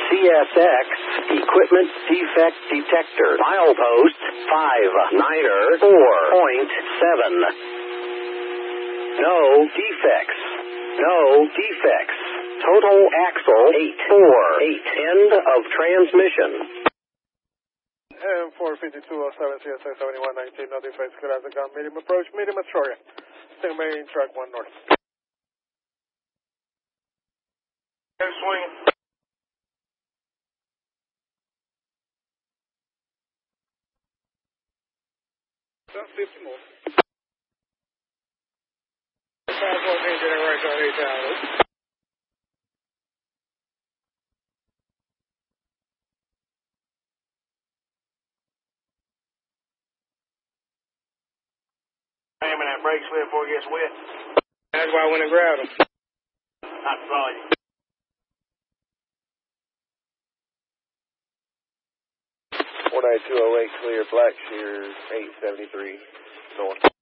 CSX Equipment Defect Detector. Milepost 5 Niner 4.7. No defects. No defects. Total axle 848. End of transmission. M45207 CSX 7119. No defects. Good as a gun. Medium approach. Medium Astoria. Single main track 1 north. Swing. About 50 more. Fast 14, getting right on 8 hours. Aiming that brake slip before it gets wet. That's why I went and grabbed him. Not probably. 19208 clear, Blackshear 873 north.